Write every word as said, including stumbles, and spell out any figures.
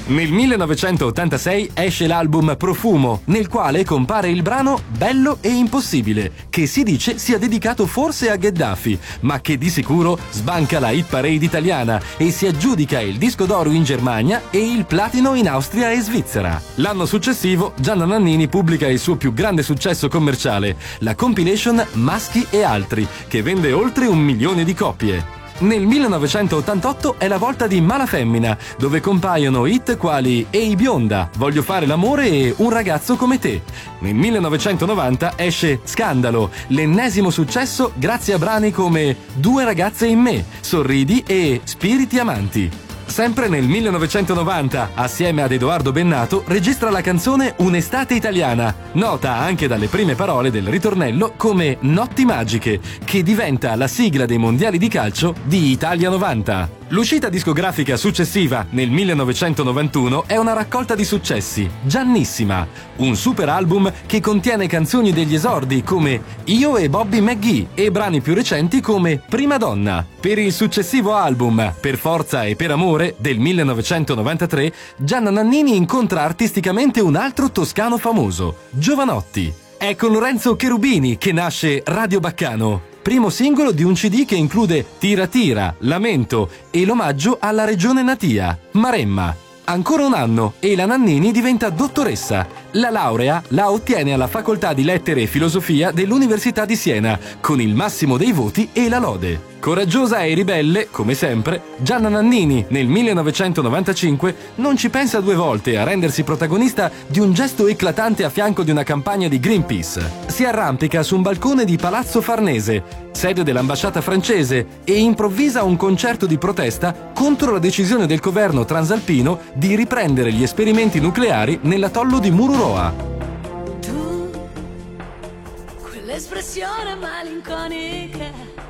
Nel millenovecentottantasei esce l'album Profumo, nel quale compare il brano Bello e Impossibile, che si dice sia dedicato forse a Gheddafi, ma che di sicuro sbanca la hit parade italiana e si aggiudica il disco d'oro in Germania e il platino in Austria e Svizzera. L'anno successivo Gianna Nannini pubblica il suo più grande successo commerciale, la compilation Maschi e Altri, che vende oltre un milione di copie. Nel millenovecentottantotto è la volta di Mala Femmina, dove compaiono hit quali Ehi bionda, Voglio fare l'amore e Un ragazzo come te. Nel millenovecentonovanta esce Scandalo, l'ennesimo successo grazie a brani come Due ragazze in me, Sorridi e Spiriti amanti. Sempre nel millenovecentonovanta, assieme ad Edoardo Bennato, registra la canzone Un'estate italiana, nota anche dalle prime parole del ritornello come Notti magiche, che diventa la sigla dei mondiali di calcio di Italia novanta. L'uscita discografica successiva, nel millenovecentonovantuno, è una raccolta di successi, Giannissima, un super album che contiene canzoni degli esordi come Io e Bobby McGee e brani più recenti come Prima donna. Per il successivo album Per forza e per amore del millenovecentonovantatré, Gianna Nannini incontra artisticamente un altro toscano famoso, Giovanotti. È con Lorenzo Cherubini che nasce Radio Baccano, primo singolo di un C D che include Tira Tira, Lamento e l'omaggio alla regione natia, Maremma. Ancora un anno e la Nannini diventa dottoressa. La laurea la ottiene alla Facoltà di Lettere e Filosofia dell'Università di Siena, con il massimo dei voti e la lode. Coraggiosa e ribelle, come sempre, Gianna Nannini nel millenovecentonovantacinque non ci pensa due volte a rendersi protagonista di un gesto eclatante a fianco di una campagna di Greenpeace. Si arrampica su un balcone di Palazzo Farnese, sede dell'ambasciata francese, e improvvisa un concerto di protesta contro la decisione del governo transalpino di riprendere gli esperimenti nucleari nell'atollo di Mururoa. Tu, quell'espressione malinconica